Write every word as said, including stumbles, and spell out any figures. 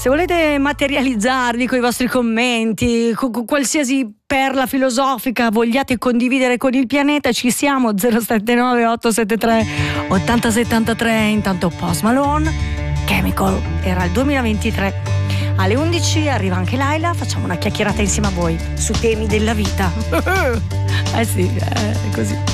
Se volete materializzarvi con i vostri commenti, con, con qualsiasi perla filosofica vogliate condividere con il pianeta, ci siamo. Zero sette nove otto sette tre otto zero sette tre. Intanto Post Malone, Chemical, era il duemilaventitré. Alle undici arriva anche Laila, facciamo una chiacchierata insieme a voi su temi della vita. Eh sì, è così.